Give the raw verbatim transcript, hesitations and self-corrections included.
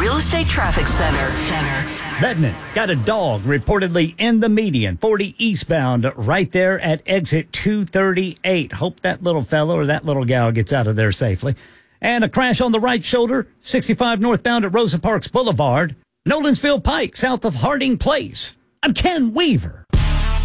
Real Estate Traffic Center. Center. Lebanon got a dog reportedly in the median, forty eastbound, right there at exit two thirty-eight. Hope that little fellow or that little gal gets out of there safely. And a crash on the right shoulder, sixty-five northbound at Rosa Parks Boulevard, Nolensville Pike, south of Harding Place. I'm Ken Weaver.